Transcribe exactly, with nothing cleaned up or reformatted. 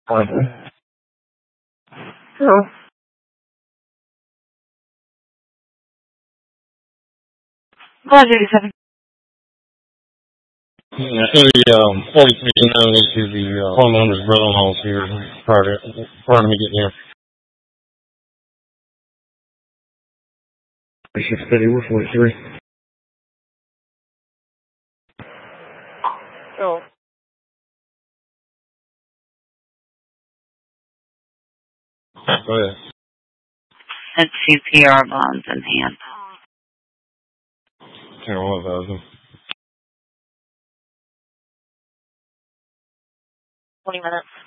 Fine. Hello. Five eighty-seven. Yeah, the um, forty-three known to the uh, homeowner's brother-in-law's here prior to, prior to me getting here. six thirty, we're forty-three. Oh. Go ahead. And C P R bonds in hand. ten or one thousand. twenty minutes.